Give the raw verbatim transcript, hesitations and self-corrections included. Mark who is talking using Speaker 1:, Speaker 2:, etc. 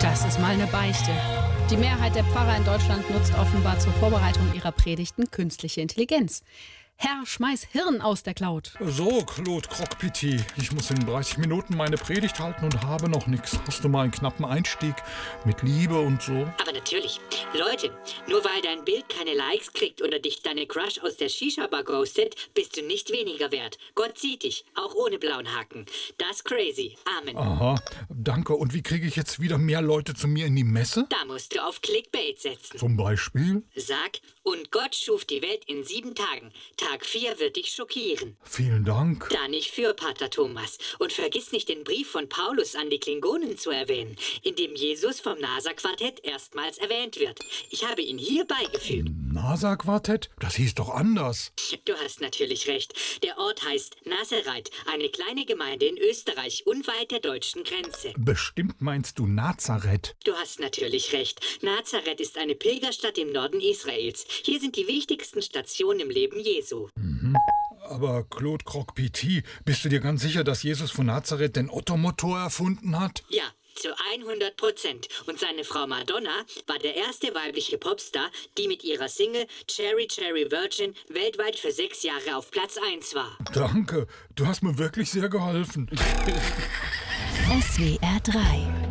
Speaker 1: Das ist mal eine Beichte. Die Mehrheit der Pfarrer in Deutschland nutzt offenbar zur Vorbereitung ihrer Predigten künstliche Intelligenz. Herr, schmeiß Hirn aus der Cloud.
Speaker 2: So, Claude Croque-Petit, ich muss in dreißig Minuten meine Predigt halten und habe noch nichts. Hast du mal einen knappen Einstieg mit Liebe und so?
Speaker 3: Aber natürlich. Leute, nur weil dein Bild keine Likes kriegt oder dich deine Crush aus der Shisha-Bar ghostet, bist du nicht weniger wert. Gott sieht dich, auch ohne blauen Haken. Das crazy. Amen.
Speaker 2: Aha, danke. Und wie kriege ich jetzt wieder mehr Leute zu mir in die Messe?
Speaker 3: Da musst du auf Clickbait setzen.
Speaker 2: Zum Beispiel?
Speaker 3: Sag, und Gott schuf die Welt in sieben Tagen. Tag vier wird dich schockieren.
Speaker 2: Vielen Dank.
Speaker 3: Da nicht für, Pater Thomas. Und vergiss nicht, den Brief von Paulus an die Klingonen zu erwähnen, in dem Jesus vom NASA-Quartett erstmals erwähnt wird. Ich habe ihn hier beigefügt.
Speaker 2: NASA-Quartett? Das hieß doch anders.
Speaker 3: Du hast natürlich recht. Der Ort heißt Nazareth, eine kleine Gemeinde in Österreich, unweit der deutschen Grenze.
Speaker 2: Bestimmt meinst du Nazareth.
Speaker 3: Du hast natürlich recht. Nazareth ist eine Pilgerstadt im Norden Israels. Hier sind die wichtigsten Stationen im Leben Jesu.
Speaker 2: Mhm. Aber Claude Croque-Petit, bist du dir ganz sicher, dass Jesus von Nazareth den Ottomotor erfunden hat?
Speaker 3: Ja, zu hundert Prozent. Und seine Frau Madonna war der erste weibliche Popstar, die mit ihrer Single Cherry Cherry Virgin weltweit für sechs Jahre auf Platz eins war.
Speaker 2: Danke, du hast mir wirklich sehr geholfen.
Speaker 4: S W R drei